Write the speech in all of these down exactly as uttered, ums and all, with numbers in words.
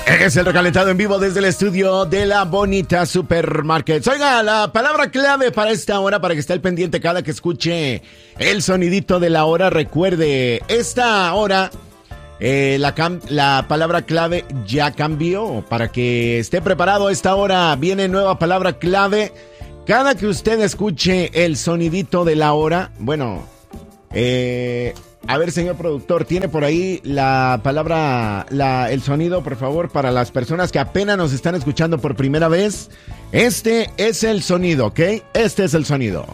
Es el recalentado en vivo desde el estudio de la Bonita Supermarket. Oiga, la palabra clave para esta hora, para que esté al pendiente cada que escuche el sonidito de la hora. Recuerde, esta hora, eh, la, cam- la palabra clave ya cambió. Para que esté preparado, esta hora viene nueva palabra clave. Cada que usted escuche el sonidito de la hora, bueno, eh... a ver, señor productor, ¿tiene por ahí la palabra, la, el sonido, por favor, para las personas que apenas nos están escuchando por primera vez? Este es el sonido, ¿ok? Este es el sonido.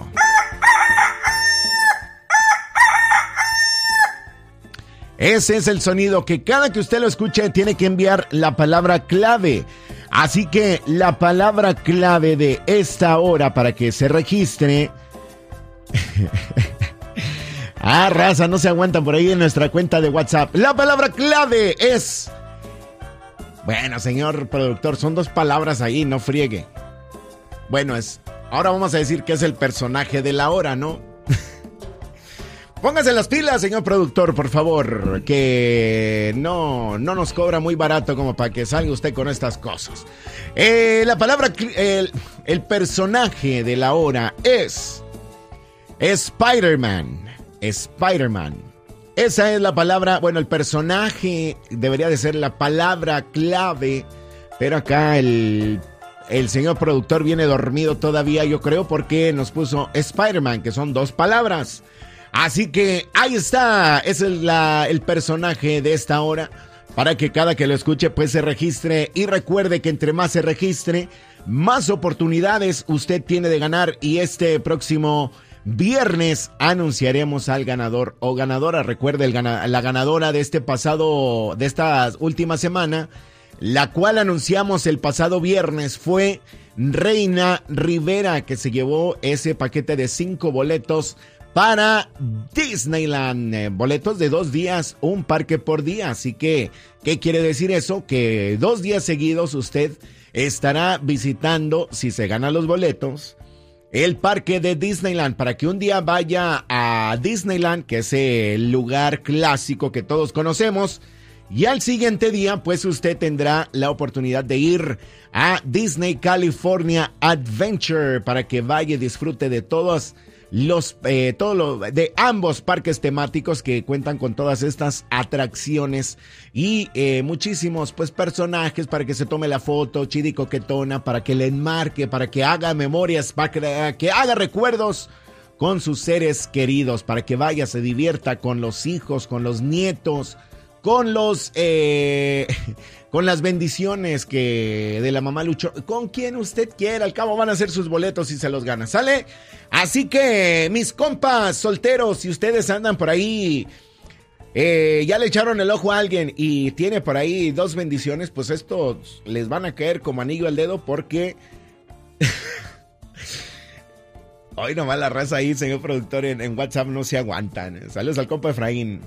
Ese es el sonido que cada que usted lo escuche tiene que enviar la palabra clave. Así que la palabra clave de esta hora para que se registre... Ah, raza, no se aguantan por ahí en nuestra cuenta de WhatsApp. La palabra clave es... Bueno, señor productor, son dos palabras ahí, no friegue. Bueno, es... Ahora vamos a decir que es el personaje de la hora, ¿no? Póngase las pilas, señor productor, por favor. Que no, no nos cobra muy barato como para que salga usted con estas cosas. Eh, la palabra... El, el personaje de la hora es... Spider-Man. Spider-Man. Esa es la palabra, bueno, el personaje debería de ser la palabra clave, pero acá el, el señor productor viene dormido todavía, yo creo, porque nos puso Spider-Man, que son dos palabras. Así que ahí está, ese es la, el personaje de esta hora, para que cada que lo escuche pues se registre, y recuerde que entre más se registre, más oportunidades usted tiene de ganar, y este próximo viernes anunciaremos al ganador o ganadora. Recuerde, el gana, la ganadora de este pasado, de esta última semana, la cual anunciamos el pasado viernes, fue Reina Rivera, que se llevó ese paquete de cinco boletos para Disneyland. Eh, boletos de dos días, un parque por día. Así que, ¿qué quiere decir eso? Que dos días seguidos usted estará visitando, si se gana los boletos, el parque de Disneyland, para que un día vaya a Disneyland, que es el lugar clásico que todos conocemos, y al siguiente día pues usted tendrá la oportunidad de ir a Disney California Adventure, para que vaya y disfrute de todos los eh, todo lo, de ambos parques temáticos que cuentan con todas estas atracciones y eh, muchísimos pues personajes para que se tome la foto chida y coquetona, para que le enmarque, para que haga memorias, para que, que haga recuerdos con sus seres queridos, para que vaya, se divierta con los hijos, con los nietos, con los eh, con las bendiciones que de la mamá Lucho, con quien usted quiera. Al cabo van a ser sus boletos y se los gana, ¿sale? Así que mis compas solteros, si ustedes andan por ahí, eh, ya le echaron el ojo a alguien y tiene por ahí dos bendiciones, pues estos les van a caer como anillo al dedo, porque hoy nomás la raza ahí, señor productor, en, en WhatsApp no se aguantan. Saludos al compa Efraín.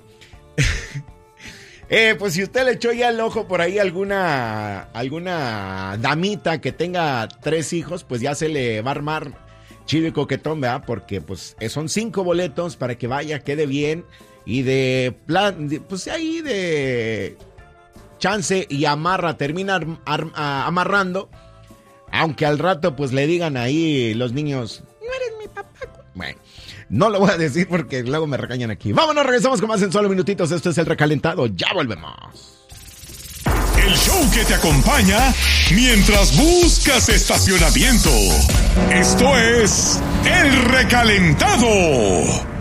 Eh, pues si usted le echó ya el ojo por ahí a alguna, alguna damita que tenga tres hijos, pues ya se le va a armar chido y coquetón, ¿verdad? Porque pues son cinco boletos para que vaya, quede bien, y de plan, de, pues ahí de chance y amarra, termina ar, ar, a, amarrando, aunque al rato pues le digan ahí los niños, no eres mi papá. Bueno, no lo voy a decir porque luego me regañan aquí. Vámonos, regresamos con más en solo minutitos. Esto es El Recalentado, ya volvemos. El show que te acompaña mientras buscas estacionamiento. Esto es El Recalentado.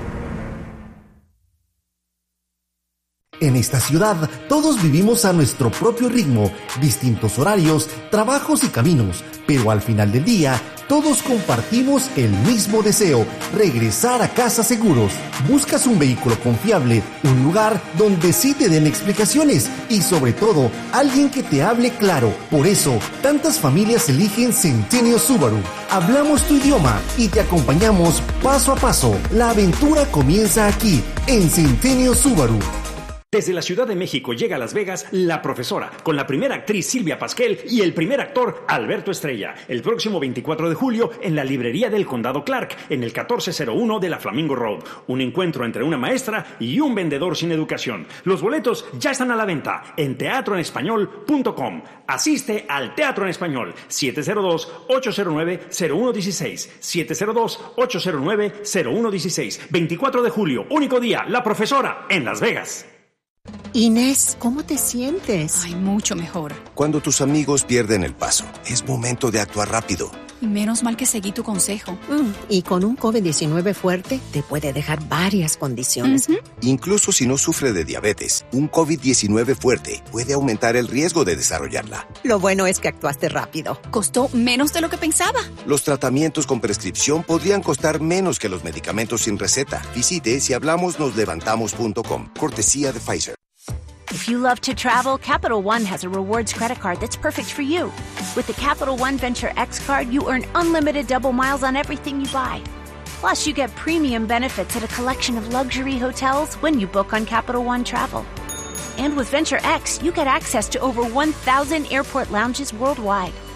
En esta ciudad, todos vivimos a nuestro propio ritmo, distintos horarios, trabajos y caminos, pero al final del día, todos compartimos el mismo deseo, regresar a casa seguros. Buscas un vehículo confiable, un lugar donde sí te den explicaciones y sobre todo, alguien que te hable claro. Por eso, tantas familias eligen Centennial Subaru. Hablamos tu idioma y te acompañamos paso a paso. La aventura comienza aquí, en Centennial Subaru. Desde la Ciudad de México llega a Las Vegas La Profesora, con la primera actriz Silvia Pasquel y el primer actor Alberto Estrella, el próximo veinticuatro de julio en la librería del Condado Clark, en el catorce cero uno de la Flamingo Road. Un encuentro entre una maestra y un vendedor sin educación. Los boletos ya están a la venta en teatro en español punto com. Asiste al Teatro en Español, siete cero dos, ocho cero nueve, cero uno uno seis, siete cero dos, ocho cero nueve, cero uno uno seis. veinticuatro de julio, único día, La Profesora, en Las Vegas. Inés, ¿cómo te sientes? Ay, mucho mejor. Cuando tus amigos pierden el paso, es momento de actuar rápido. Y menos mal que seguí tu consejo. Mm, y con un COVID diecinueve fuerte, te puede dejar varias condiciones. Uh-huh. Incluso si no sufre de diabetes, un COVID diecinueve fuerte puede aumentar el riesgo de desarrollarla. Lo bueno es que actuaste rápido. Costó menos de lo que pensaba. Los tratamientos con prescripción podrían costar menos que los medicamentos sin receta. Visite si hablamos nos levantamos punto com. Cortesía de Pfizer. If you love to travel, Capital One has a rewards credit card that's perfect for you. With the Capital One Venture X card, you earn unlimited double miles on everything you buy. Plus, you get premium benefits at a collection of luxury hotels when you book on Capital One Travel. And with Venture X, you get access to over one thousand airport lounges worldwide.